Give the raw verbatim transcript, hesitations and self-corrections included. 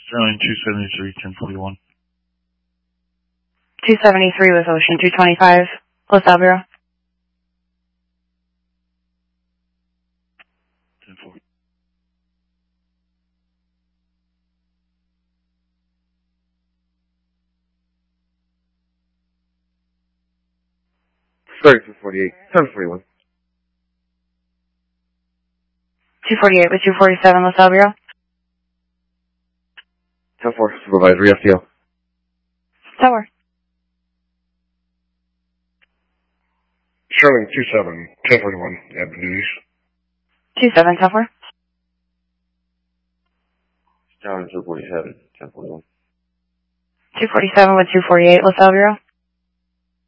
Sterling two seventy-three, ten forty-one. two seventy-three with Ocean two twenty-five, LaSalle Bureau. ten forty. thirty-two forty-eight, ten forty-one. two forty-eight with two forty-seven, LaSalle Bureau. ten four, Supervisory F T O. Tower. Sterling two seven, ten forty-one, Avenue East. two seven, Tower. Sterling two forty-seven, ten forty-one. two forty-seven with two forty-eight, LaSalle Bureau.